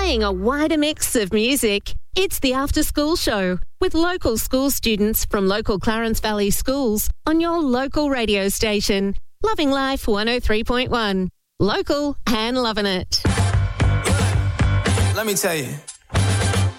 playing a wider mix of music. It's the After School Show with local school students from local Clarence Valley schools on your local radio station. Loving Life 103.1. Local and loving it. Let me tell you.